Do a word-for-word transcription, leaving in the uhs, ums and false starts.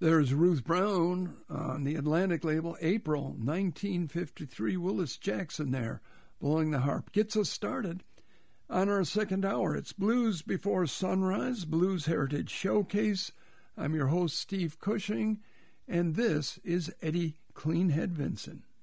There's Ruth Brown on the Atlantic label, April nineteen fifty-three. Willis Jackson there, blowing the harp. Gets us started on our second hour. It's Blues Before Sunrise, Blues Heritage Showcase. I'm your host, Steve Cushing, and this is Eddie Cleanhead Vinson.